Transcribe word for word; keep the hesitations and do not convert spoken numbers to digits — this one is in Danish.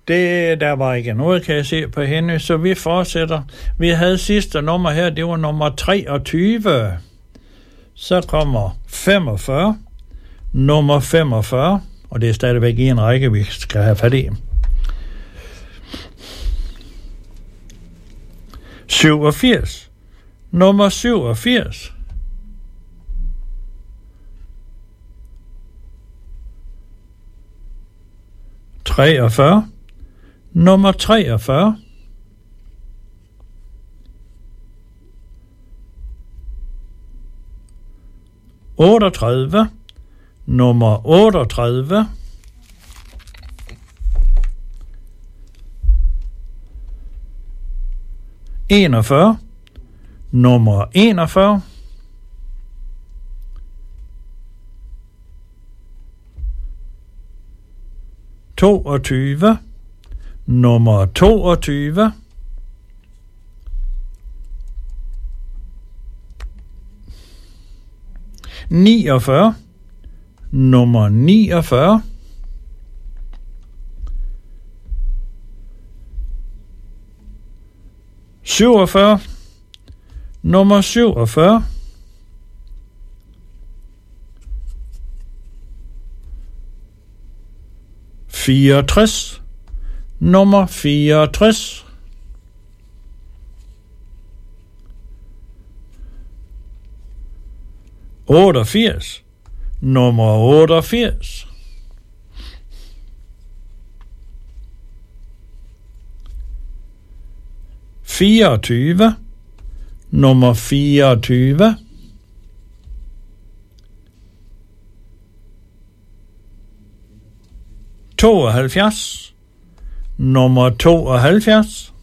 Det, der var ikke noget, kan jeg se på hende, så vi fortsætter. Vi havde sidste nummer her, det var nummer treogtyve. Så kommer femogfyrre, nummer femogfyrre, og det er stadigvæk i en række, vi skal have fat i. syvogfirs, nummer syvogfirs. treogfyrre, nummer treogfyrre. otteogtredive, nummer otteogtredive. enogfyrre, nummer enogfyrre. toogtyve, nummer toogtyve. niogfyrre, nummer niogfyrre. syvogfyrre, nummer syvogfyrre. fireogtres, nummer fireogtres. otteogfirs, nummer otteogfirs. fireogtyve, nummer fireogtyve. tooghalvfjerds, nummer tooghalvfjerds.